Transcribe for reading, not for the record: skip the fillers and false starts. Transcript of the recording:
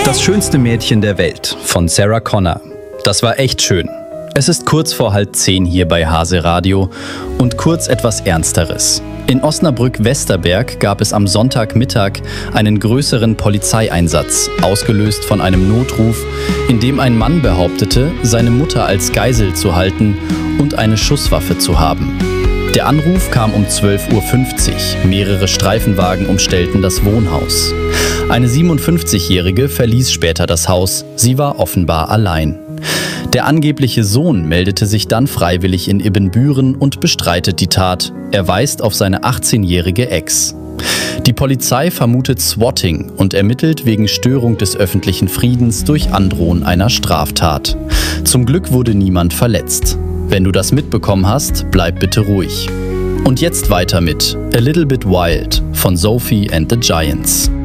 Das schönste Mädchen der Welt von Sarah Connor. Das war echt schön. Es ist kurz vor 9:30 hier bei Hase Radio und kurz etwas Ernsteres. In Osnabrück-Westerberg gab es am Sonntagmittag einen größeren Polizeieinsatz, ausgelöst von einem Notruf, in dem ein Mann behauptete, seine Mutter als Geisel zu halten und eine Schusswaffe zu haben. Der Anruf kam um 12:50 Uhr. Mehrere Streifenwagen umstellten das Wohnhaus. Eine 57-Jährige verließ später das Haus. Sie war offenbar allein. Der angebliche Sohn meldete sich dann freiwillig in Ibbenbüren und bestreitet die Tat. Er weist auf seine 18-jährige Ex. Die Polizei vermutet Swatting und ermittelt wegen Störung des öffentlichen Friedens durch Androhen einer Straftat. Zum Glück wurde niemand verletzt. Wenn du das mitbekommen hast, bleib bitte ruhig. Und jetzt weiter mit A Little Bit Wild von Sophie and the Giants.